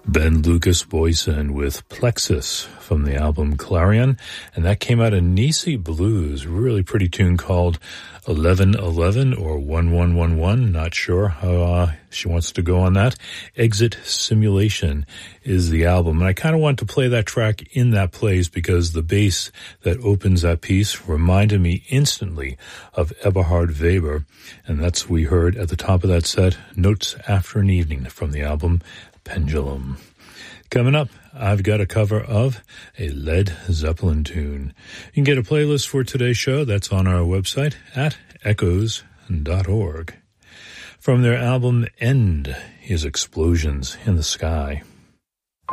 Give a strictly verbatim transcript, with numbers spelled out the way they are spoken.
Ben Lucas Boysen with Plexus from the album Clarion, and that came out of Nisi Blues, really pretty tune called eleven eleven or one one one one, not sure how uh, she wants to go on that. Exit Simulation is the album, and I kind of want to play that track in that place because the bass that opens that piece reminded me instantly of Eberhard Weber, and that's what we heard at the top of that set, Notes After an Evening from the album Pendulum. Coming up, I've got a cover of a Led Zeppelin tune. You can get a playlist for today's show. That's on our website at echoes dot org. From their album End is Explosions in the Sky.